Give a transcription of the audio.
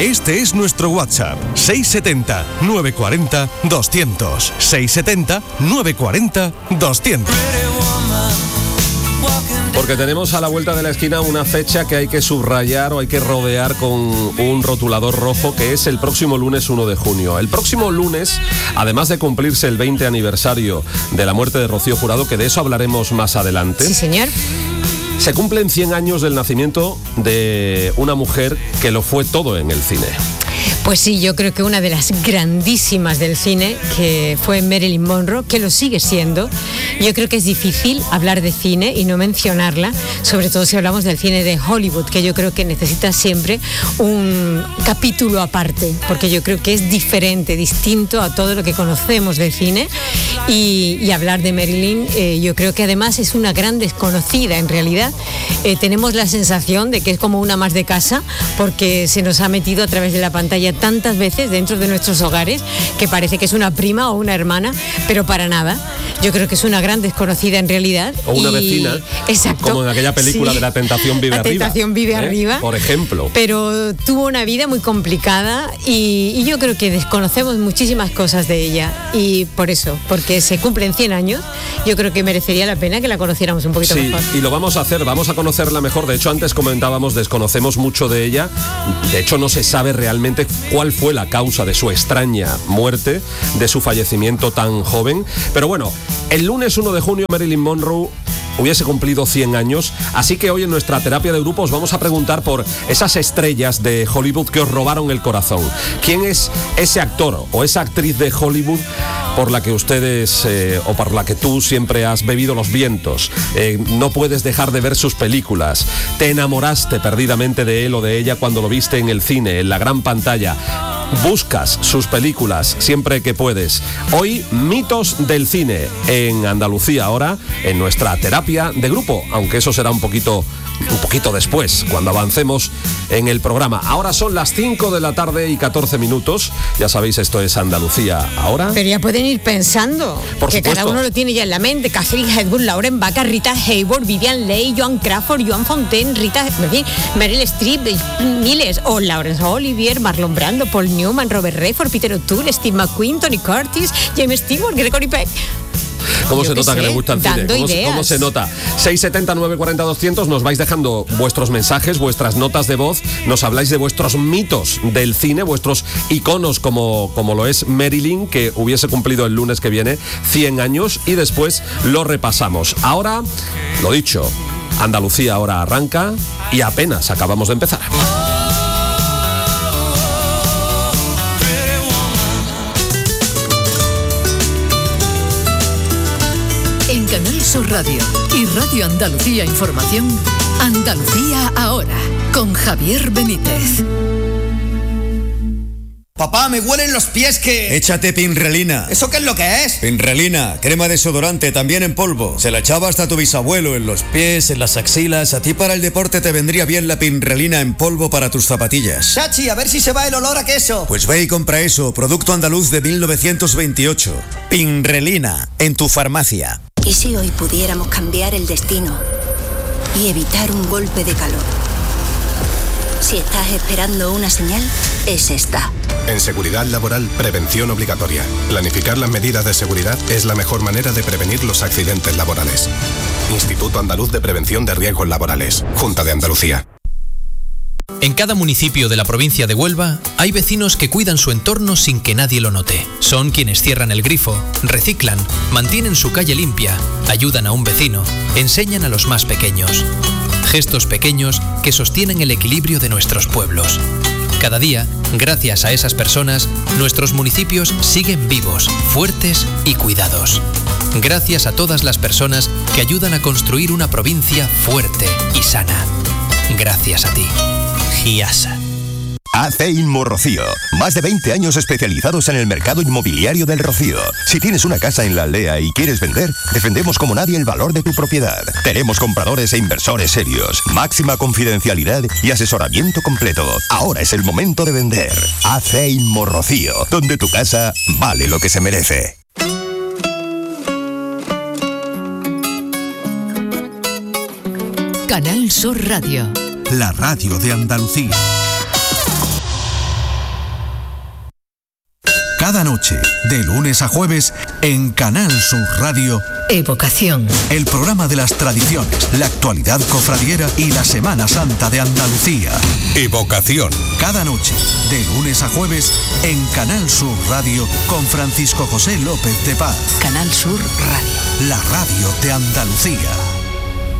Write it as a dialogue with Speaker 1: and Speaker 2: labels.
Speaker 1: Este es nuestro WhatsApp, 670 940 200. 670 940 200.
Speaker 2: Porque tenemos a la vuelta de la esquina una fecha que hay que subrayar o hay que rodear con un rotulador rojo, que es el próximo lunes 1 de junio. El próximo lunes, además de cumplirse el 20 aniversario de la muerte de Rocío Jurado, que de eso hablaremos más adelante.
Speaker 3: Sí, señor.
Speaker 2: Se cumplen 100 años del nacimiento de una mujer que lo fue todo en el cine.
Speaker 3: Pues sí, yo creo que una de las grandísimas del cine, que fue Marilyn Monroe, que lo sigue siendo. Yo creo que es difícil hablar de cine y no mencionarla, sobre todo si hablamos del cine de Hollywood, que yo creo que necesita siempre un capítulo aparte, porque yo creo que es diferente, distinto a todo lo que conocemos de cine. Y hablar de Marilyn, yo creo que además es una gran desconocida en realidad. Tenemos la sensación de que es como una más de casa, porque se nos ha metido a través de la pantalla tantas veces dentro de nuestros hogares que parece que es una prima o una hermana, pero para nada. Yo creo que es una gran desconocida en realidad.
Speaker 2: O una vecina.
Speaker 3: Exacto.
Speaker 2: Como en aquella película, sí, de La Tentación Vive Arriba.
Speaker 3: La Tentación Vive Arriba.
Speaker 2: Por ejemplo.
Speaker 3: Pero tuvo una vida muy complicada y yo creo que desconocemos muchísimas cosas de ella. Y por eso, porque se cumplen 100 años, yo creo que merecería la pena que la conociéramos un poquito mejor.
Speaker 2: Y lo vamos a hacer, vamos a conocerla mejor. De hecho, antes comentábamos, desconocemos mucho de ella. De hecho, no se sabe realmente cuál fue la causa de su extraña muerte, de su fallecimiento tan joven. Pero bueno, el lunes 1 de junio Marilyn Monroe hubiese cumplido 100 años, así que hoy en nuestra terapia de grupo os vamos a preguntar por esas estrellas de Hollywood que os robaron el corazón. ¿Quién es ese actor o esa actriz de Hollywood por la que ustedes o por la que tú siempre has bebido los vientos? No puedes dejar de ver sus películas. Te enamoraste perdidamente de él o de ella cuando lo viste en el cine, en la gran pantalla. Buscas sus películas siempre que puedes. Hoy, mitos del cine en Andalucía ahora, en nuestra terapia de grupo, aunque eso será un poquito después, cuando avancemos en el programa. Ahora son las 5 de la tarde y 14 minutos. Ya sabéis, esto es Andalucía ahora.
Speaker 3: Pero ya pueden ir pensando,
Speaker 2: por
Speaker 3: que
Speaker 2: supuesto,
Speaker 3: cada uno lo tiene ya en la mente. Catherine Hepburn, Lauren Bacall, Rita Hayworth, Vivian Leigh, Joan Crawford, Joan Fontaine, Meryl Streep, miles, o Laurence Olivier, Marlon Brando, Paul Newman, Robert Redford, Peter O'Toole, Steve McQueen, Tony Curtis, James Stewart, Gregory Peck.
Speaker 2: ¿Cómo se nota que le gusta el cine? ¿Cómo se nota? 670 940 200, nos vais dejando vuestros mensajes, vuestras notas de voz, nos habláis de vuestros mitos del cine, vuestros iconos como lo es Marilyn, que hubiese cumplido el lunes que viene 100 años, y después lo repasamos. Ahora, lo dicho, Andalucía ahora arranca y apenas acabamos de empezar.
Speaker 4: En Canal Sur Radio y Radio Andalucía Información, Andalucía ahora, con Javier Benítez.
Speaker 5: Papá, me huelen los pies que...
Speaker 6: Échate Pinrelina.
Speaker 5: ¿Eso qué es lo que es?
Speaker 6: Pinrelina, crema desodorante, también en polvo. Se la echaba hasta tu bisabuelo, en los pies, en las axilas. A ti para el deporte te vendría bien la Pinrelina en polvo para tus zapatillas.
Speaker 5: Chachi, a ver si se va el olor a queso.
Speaker 6: Pues ve y compra eso, producto andaluz de 1928. Pinrelina, en tu farmacia.
Speaker 7: ¿Y si hoy pudiéramos cambiar el destino y evitar un golpe de calor? Si estás esperando una señal, es esta.
Speaker 8: En seguridad laboral, prevención obligatoria. Planificar las medidas de seguridad es la mejor manera de prevenir los accidentes laborales. Instituto Andaluz de Prevención de Riesgos Laborales. Junta de Andalucía.
Speaker 9: En cada municipio de la provincia de Huelva hay vecinos que cuidan su entorno sin que nadie lo note. Son quienes cierran el grifo, reciclan, mantienen su calle limpia, ayudan a un vecino, enseñan a los más pequeños. Gestos pequeños que sostienen el equilibrio de nuestros pueblos. Cada día, gracias a esas personas, nuestros municipios siguen vivos, fuertes y cuidados. Gracias a todas las personas que ayudan a construir una provincia fuerte y sana. Gracias a ti. GIASA.
Speaker 10: AC Inmo Rocío. Más de 20 años especializados en el mercado inmobiliario del Rocío. Si tienes una casa en la aldea y quieres vender, defendemos como nadie el valor de tu propiedad. Tenemos compradores e inversores serios, máxima confidencialidad y asesoramiento completo. Ahora es el momento de vender. AC Inmo Rocío, donde tu casa vale lo que se merece.
Speaker 4: Canal Sur Radio.
Speaker 11: La radio de Andalucía. Cada noche, de lunes a jueves, en Canal Sur Radio.
Speaker 4: Evocación.
Speaker 11: El programa de las tradiciones, la actualidad cofradiera y la Semana Santa de Andalucía.
Speaker 1: Evocación.
Speaker 11: Cada noche, de lunes a jueves, en Canal Sur Radio, con Francisco José López de Paz.
Speaker 4: Canal Sur Radio.
Speaker 11: La radio de Andalucía.